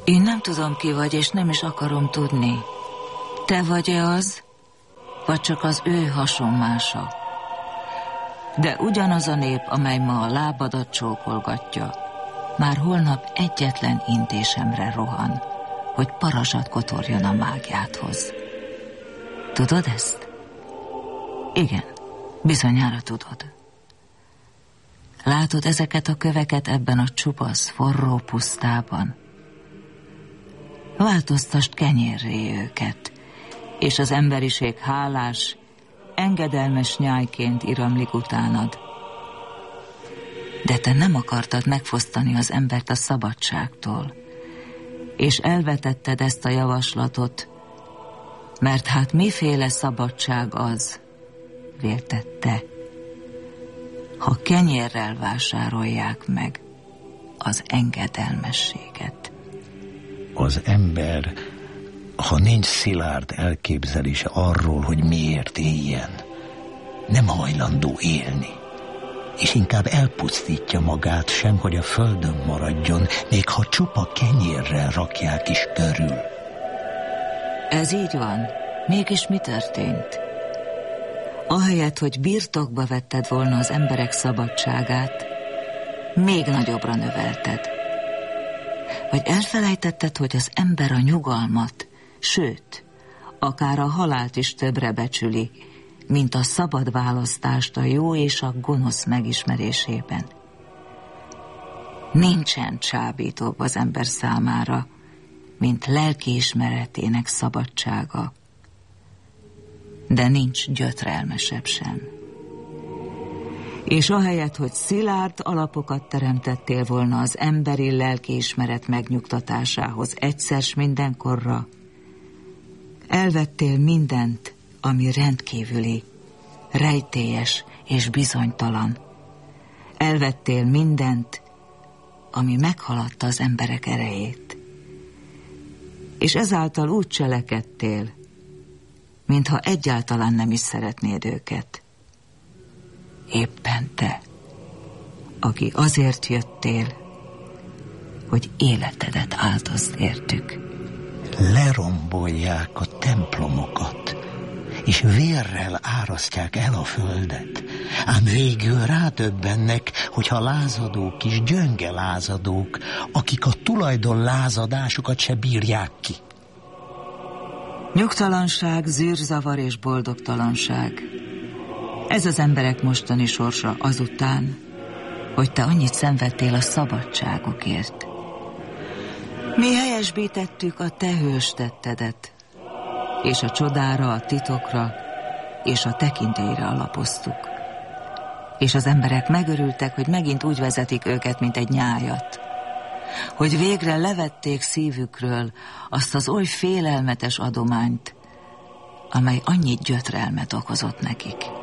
Én nem tudom, ki vagy, és nem is akarom tudni. Te vagy-e az, vagy csak az ő hasonmása? De ugyanaz a nép, amely ma a lábadat csókolgatja, már holnap egyetlen intésemre rohan, hogy parazsat kotorjon a mágiádhoz. Tudod ezt? Igen, bizonyára tudod. Látod ezeket a köveket ebben a csupasz, forró pusztában? Változtasd kenyérré őket, és az emberiség hálás, engedelmes nyájként iramlik utánad. De te nem akartad megfosztani az embert a szabadságtól, és elvetetted ezt a javaslatot, mert hát miféle szabadság az, vélted te, ha kenyérrel vásárolják meg az engedelmességet. Az ember, ha nincs szilárd elképzelése arról, hogy miért éljen, nem hajlandó élni, és inkább elpusztítja magát sem, hogy a földön maradjon, még ha csupa kenyérrel rakják is körül. Ez így van. Mégis mi történt? Ahelyett, hogy birtokba vetted volna az emberek szabadságát, még nagyobbra növelted. Vagy elfelejtetted, hogy az ember a nyugalmat, sőt, akár a halált is többre becsüli, mint a szabad választást a jó és a gonosz megismerésében. Nincsen csábítóbb az ember számára, mint lelkiismeretének szabadsága. De nincs gyötrelmesebb sem. És ahelyett, hogy szilárd alapokat teremtettél volna az emberi lelkiismeret megnyugtatásához egyszer mindenkorra, elvettél mindent, ami rendkívüli, rejtélyes és bizonytalan. Elvettél mindent, ami meghaladta az emberek erejét. És ezáltal úgy cselekedtél, mintha egyáltalán nem is szeretnéd őket. Éppen te, aki azért jöttél, hogy életedet áldozd értük. Lerombolják a templomokat, és vérrel árasztják el a földet. Ám végül rádöbbennek, hogyha lázadók is gyönge lázadók, akik a tulajdon lázadásukat se bírják ki. Nyugtalanság, zűrzavar és boldogtalanság. Ez az emberek mostani sorsa azután, hogy te annyit szenvedtél a szabadságokért. Mi helyesbítettük a te hős tettedet, és a csodára, a titokra és a tekintélyre alapoztuk. És az emberek megörültek, hogy megint úgy vezetik őket, mint egy nyájat. Hogy végre levették szívükről azt az oly félelmetes adományt, amely annyi gyötrelmet okozott nekik.